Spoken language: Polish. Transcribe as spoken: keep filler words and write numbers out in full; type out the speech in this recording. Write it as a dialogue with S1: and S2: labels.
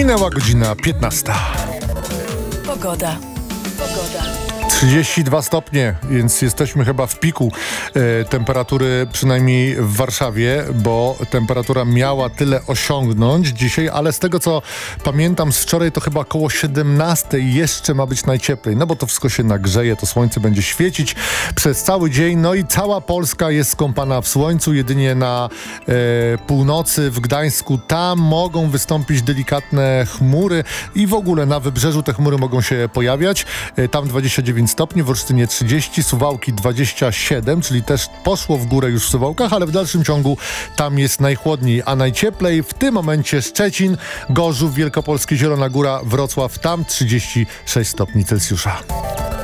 S1: Minęła godzina piętnasta.
S2: Pogoda. Pogoda.
S1: trzydzieści dwa stopnie, więc jesteśmy chyba w piku e, temperatury, przynajmniej w Warszawie, bo temperatura miała tyle osiągnąć dzisiaj, ale z tego co pamiętam z wczoraj, to chyba około siedemnastej jeszcze ma być najcieplej, no bo to wszystko się nagrzeje, to słońce będzie świecić przez cały dzień, no i cała Polska jest skąpana w słońcu, jedynie na e, północy, w Gdańsku, tam mogą wystąpić delikatne chmury i w ogóle na wybrzeżu te chmury mogą się pojawiać, e, tam dwadzieścia dziewięć stopni, w Olsztynie trzydzieści, Suwałki dwadzieścia siedem, czyli też poszło w górę już w Suwałkach, ale w dalszym ciągu tam jest najchłodniej, a najcieplej w tym momencie Szczecin, Gorzów Wielkopolski, Zielona Góra, Wrocław, tam trzydzieści sześć stopni Celsjusza.